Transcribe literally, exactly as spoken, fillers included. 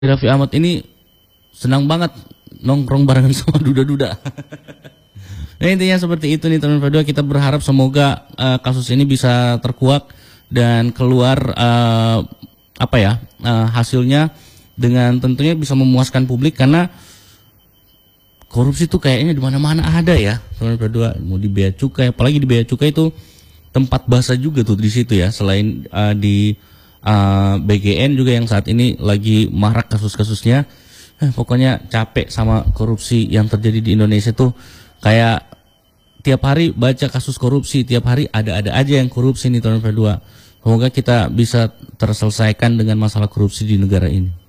Raffi Ahmad ini senang banget nongkrong barengan sama duda-duda. Nah, intinya seperti itu nih teman-teman berdua. Kita berharap semoga uh, kasus ini bisa terkuak dan keluar uh, apa ya uh, hasilnya dengan tentunya bisa memuaskan publik, karena korupsi itu kayaknya di mana-mana ada ya teman-teman berdua. Mau di bea cukai, apalagi di bea cukai itu tempat basah juga tuh di situ ya, selain uh, di Uh, B G N juga yang saat ini lagi marak kasus-kasusnya. eh, Pokoknya capek sama korupsi yang terjadi di Indonesia tuh. Kayak tiap hari baca kasus korupsi, tiap hari ada-ada aja yang korupsi nih teman-teman berdua. Semoga kita bisa terselesaikan dengan masalah korupsi di negara ini.